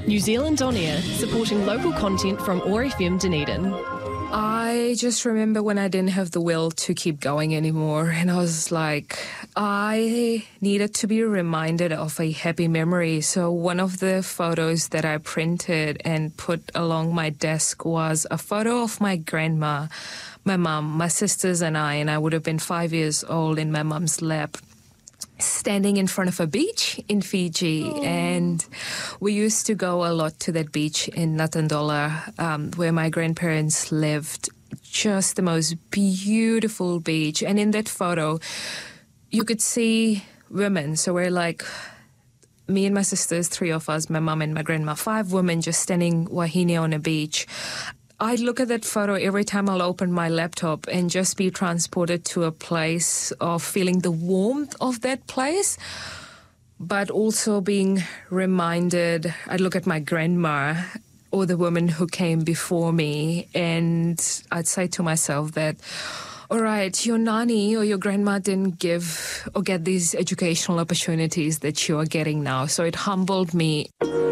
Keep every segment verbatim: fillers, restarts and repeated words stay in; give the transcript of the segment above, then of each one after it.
New Zealand On Air, supporting local content from O A R F M Dunedin. I just remember when I didn't have the will to keep going anymore, and I was like, I needed to be reminded of a happy memory. So one of the photos that I printed and put along my desk was a photo of my grandma, my mom, my sisters and I, and I would have been five years old in my mom's lap, standing in front of a beach in Fiji. Aww. And we used to go a lot to that beach in Natandola, um, where my grandparents lived. Just the most beautiful beach. And in that photo, you could see women. So we're like, me and my sisters, three of us, my mom and my grandma, five women just standing wahine on a beach. I look at that photo every time I'll open my laptop and just be transported to a place of feeling the warmth of that place, but also being reminded. I look at my grandma or the woman who came before me, and I'd say to myself that, all right, your nanny or your grandma didn't give or get these educational opportunities that you are getting now. So it humbled me.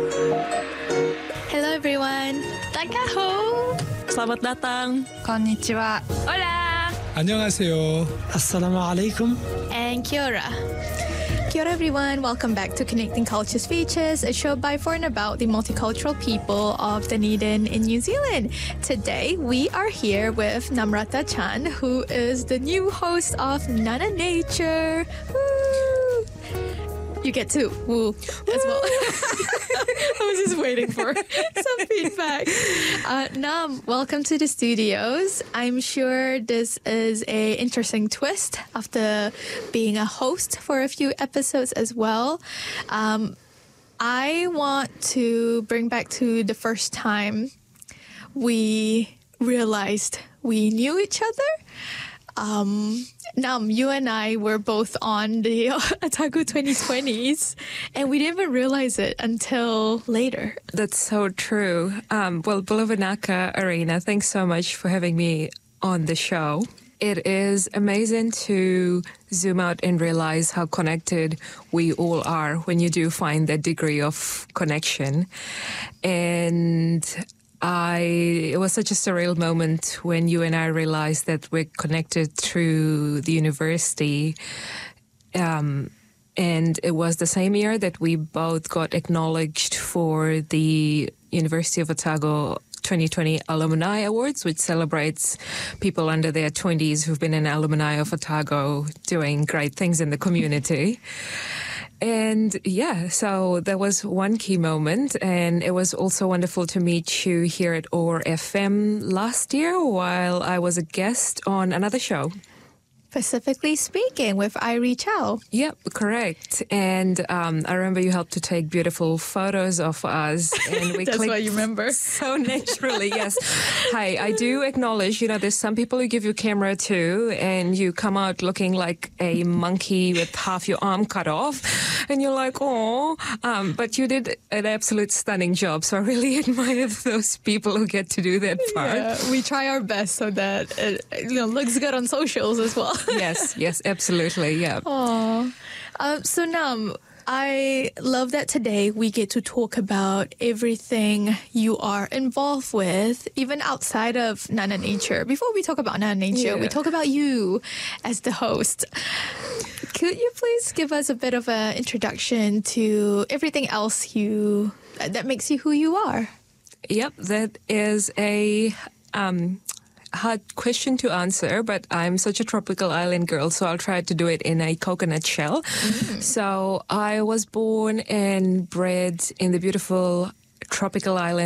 Hello everyone. Takaho. Selamat datang. Konnichiwa. Hola. 안녕하세요. Assalamu alaikum. And kia ora. Kia ora everyone. Welcome back to Connecting Cultures Features, a show by, for and about the multicultural people of Dunedin in New Zealand. Today we are here with Namrata Chan, who is the new host of Nana Nature. Woo! You get to woo as well. I was just waiting for some feedback. Uh, Nam, welcome to the studios. I'm sure this is a interesting twist after being a host for a few episodes as well. Um, I want to bring back to the first time we realized we knew each other. Um, Nam, you and I were both on the Otago twenty twenties, and we didn't even realize it until later. That's so true. Um, well, Bulavanaka Arena, thanks so much for having me on the show. It is amazing to zoom out and realize how connected we all are when you do find that degree of connection. And I, it was such a surreal moment when you and I realized that we're connected through the university. Um, and it was the same year that we both got acknowledged for the University of Otago twenty twenty Alumni Awards, which celebrates people under their twenties who've been an alumni of Otago doing great things in the community. And yeah, so that was one key moment. And it was also wonderful to meet you here at O A R F M last year while I was a guest on another show. Specifically speaking with Irie Chow. Yep, correct. And um, I remember you helped to take beautiful photos of us. And we That's clicked what you remember. So naturally, yes. Hey, I do acknowledge, you know, there's some people who give you camera too, and you come out looking like a monkey with half your arm cut off. And you're like, oh, um, but you did an absolute stunning job. So I really admire those people who get to do that part. Yeah, we try our best so that it, you know, looks good on socials as well. Yes, yes, absolutely, yeah. Aww. Um, so Nam, I love that today we get to talk about everything you are involved with, even outside of Nana Nature. Before we talk about Nana Nature, yeah. we talk about you as the host. Could you please give us a bit of an introduction to everything else you that makes you who you are? Yep, that is a um, hard question to answer, but I'm such a tropical island girl, so I'll try to do it in a coconut shell. Mm. So I was born and bred in the beautiful tropical island